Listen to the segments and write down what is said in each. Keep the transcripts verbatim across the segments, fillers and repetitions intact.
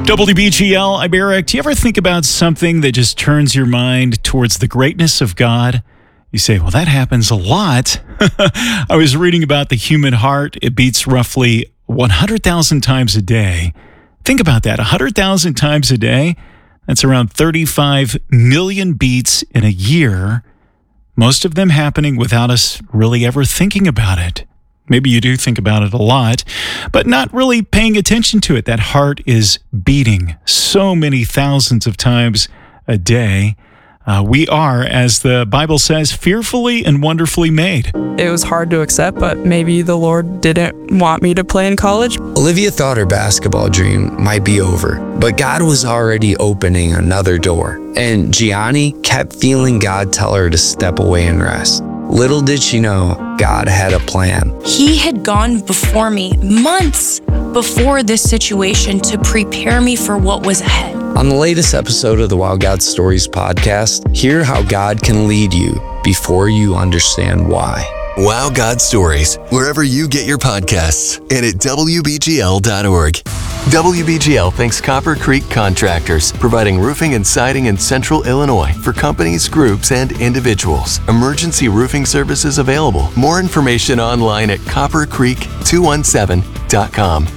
W B G L, I'm Eric. Do you ever think about something that just turns your mind towards the greatness of God? You say, well, that happens a lot. I was reading about the human heart. It beats roughly one hundred thousand times a day. Think about that, one hundred thousand times a day. That's around thirty-five million beats in a year. Most of them happening without us really ever thinking about it. Maybe you do think about it a lot, but not really paying attention to it. That heart is beating so many thousands of times a day. Uh, we are, as the Bible says, fearfully and wonderfully made. It was hard to accept, but maybe the Lord didn't want me to play in college. Olivia thought her basketball dream might be over, but God was already opening another door. And Gianni kept feeling God tell her to step away and rest. Little did she know, God had a plan. He had gone before me months before this situation to prepare me for what was ahead. On the latest episode of the Wow God Stories podcast, hear how God can lead you before you understand why. Wow God Stories, wherever you get your podcasts, and at W B G L dot org. W B G L thanks Copper Creek Contractors, providing roofing and siding in Central Illinois for companies, groups, and individuals. Emergency roofing services available. More information online at copper creek two one seven dot com.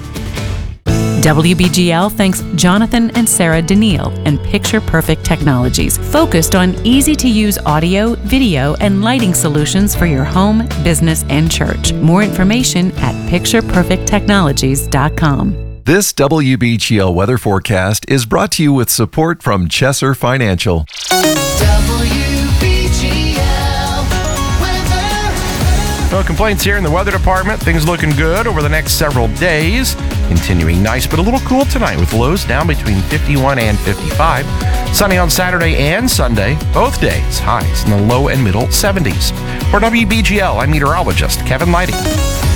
W B G L thanks Jonathan and Sarah Daniil and Picture Perfect Technologies, focused on easy-to-use audio, video, and lighting solutions for your home, business, and church. More information at picture perfect technologies dot com. This W B G L weather forecast is brought to you with support from Chesser Financial. W B G L weather. No complaints here in the weather department. Things looking good over the next several days. Continuing nice, but a little cool tonight with lows down between fifty-one and fifty-five. Sunny on Saturday and Sunday, both days. Highs in the low and middle seventies. For W B G L, I'm meteorologist Kevin Lighty.